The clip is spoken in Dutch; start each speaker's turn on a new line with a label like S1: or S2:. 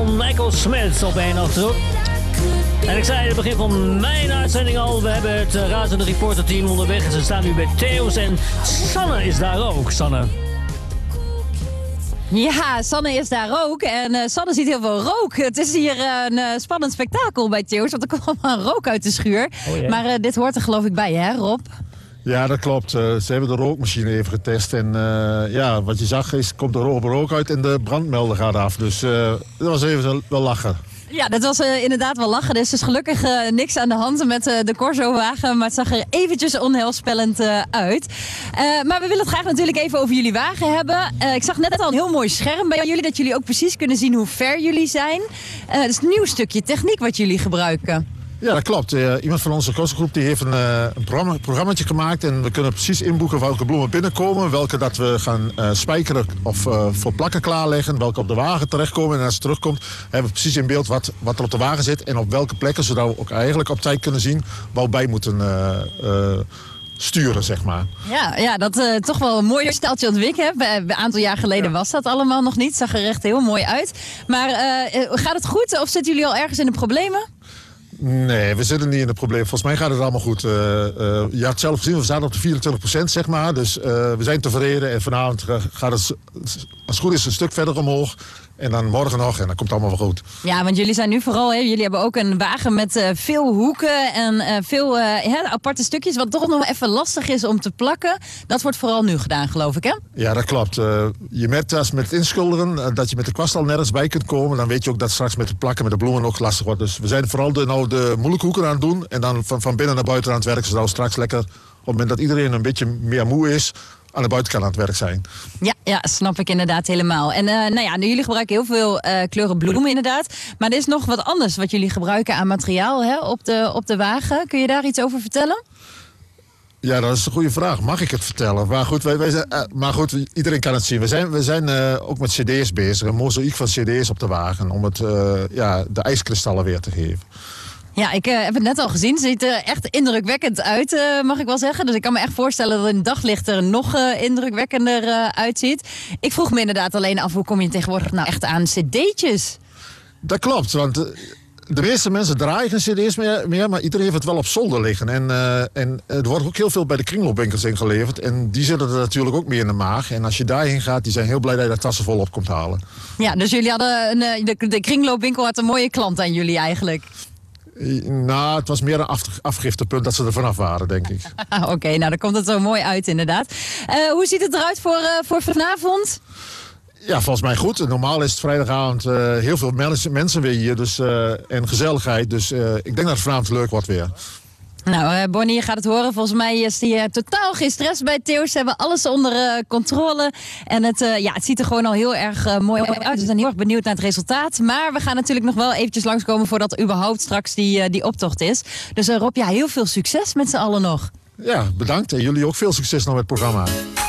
S1: van Michael Smith op 1 achterop. En ik zei in het begin van mijn uitzending al, we hebben het razende reporterteam onderweg. En ze staan nu bij Theo's en Sanne is daar ook, Sanne.
S2: Ja, Sanne is daar ook. En Sanne ziet heel veel rook. Het is hier een spannend spektakel bij Theo's, want er komt allemaal rook uit de schuur.
S1: Oh, yeah.
S2: Maar dit hoort er geloof ik bij, hè Rob?
S3: Ja, dat klopt. Ze hebben de rookmachine even getest. En ja, wat je zag is, komt er rook uit en de brandmelder gaat af. Dus dat was even wel lachen.
S2: Ja, dat was inderdaad wel lachen. Er is dus gelukkig niks aan de hand met de Corso-wagen. Maar het zag er eventjes onheilspellend uit. Maar we willen het graag natuurlijk even over jullie wagen hebben. Ik zag net al een heel mooi scherm bij jullie. Dat jullie ook precies kunnen zien hoe ver jullie zijn. Het is een nieuw stukje techniek wat jullie gebruiken.
S3: Ja, dat klopt. Iemand van onze kostengroep die heeft een programmaatje gemaakt. En we kunnen precies inboeken welke bloemen binnenkomen. Welke dat we gaan spijkeren of voor plakken klaarleggen. Welke op de wagen terechtkomen. En als het terugkomt hebben we precies in beeld wat er op de wagen zit. En op welke plekken. Zodat we ook eigenlijk op tijd kunnen zien waar we bij moeten sturen, zeg maar.
S2: Ja, dat toch wel een mooi steltje ontwikkeld. Een aantal jaar geleden was dat allemaal nog niet. Zag er echt heel mooi uit. Maar gaat het goed of zitten jullie al ergens in de problemen?
S3: Nee, we zitten niet in het probleem. Volgens mij gaat het allemaal goed. Je had het zelf gezien, we staan op de 24%, zeg maar. Dus we zijn tevreden. En vanavond gaat het, als het goed is, een stuk verder omhoog. En dan morgen nog en dan komt het allemaal wel goed.
S2: Ja, want jullie zijn nu vooral, hè, jullie hebben ook een wagen met veel hoeken en veel aparte stukjes. Wat toch nog even lastig is om te plakken. Dat wordt vooral nu gedaan, geloof ik, hè?
S3: Ja, dat klopt. Je merkt als met het inschilderen dat je met de kwast al nergens bij kunt komen. Dan weet je ook dat straks met het plakken met de bloemen ook lastig wordt. Dus we zijn vooral de moeilijke hoeken aan het doen. En dan van binnen naar buiten aan het werk. Zodat we straks lekker, op het moment dat iedereen een beetje meer moe is, aan de buitenkant aan het werk zijn.
S2: Ja, snap ik inderdaad helemaal. En jullie gebruiken heel veel kleuren bloemen inderdaad. Maar er is nog wat anders wat jullie gebruiken aan materiaal, hè, op de wagen. Kun je daar iets over vertellen?
S3: Ja, dat is een goede vraag. Mag ik het vertellen? Maar goed, wij zijn, iedereen kan het zien. We zijn ook met cd's bezig. Een mozaïek van cd's op de wagen. Om het, de ijskristallen weer te geven.
S2: Ja, ik heb het net al gezien. Het ziet er echt indrukwekkend uit, mag ik wel zeggen. Dus ik kan me echt voorstellen dat in het daglicht er nog indrukwekkender uitziet. Ik vroeg me inderdaad alleen af, hoe kom je tegenwoordig nou echt aan cd'tjes?
S3: Dat klopt, want de meeste mensen draaien geen cd's meer, maar iedereen heeft het wel op zolder liggen. En er wordt ook heel veel bij de kringloopwinkels ingeleverd. En die zitten er natuurlijk ook mee in de maag. En als je daarheen gaat, die zijn heel blij dat je de tassen volop komt halen. Ja,
S2: dus jullie hadden de kringloopwinkel had een mooie klant aan jullie eigenlijk.
S3: Nou, het was meer een afgiftepunt dat ze er vanaf waren, denk ik.
S2: Oké, nou dan komt het zo mooi uit inderdaad. Hoe ziet het eruit voor vanavond?
S3: Ja, volgens mij goed. Normaal is het vrijdagavond heel veel mensen weer hier en gezelligheid. Dus ik denk dat het vanavond leuk wordt weer.
S2: Nou, Bonnie, je gaat het horen. Volgens mij is die totaal geen stress bij Theo's. Ze hebben alles onder controle. En het ziet er gewoon al heel erg mooi uit. We zijn heel erg benieuwd naar het resultaat. Maar we gaan natuurlijk nog wel eventjes langskomen voordat er überhaupt straks die optocht is. Dus Rob, heel veel succes met z'n allen nog.
S3: Ja, bedankt. En jullie ook veel succes nog met het programma.